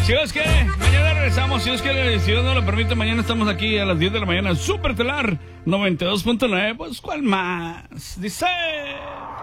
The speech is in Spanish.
Chicos, que mañana regresamos. Si Dios no lo permite, mañana estamos aquí a las 10 de la mañana. Super Telar 92.9. Pues, ¿cuál más? Dice...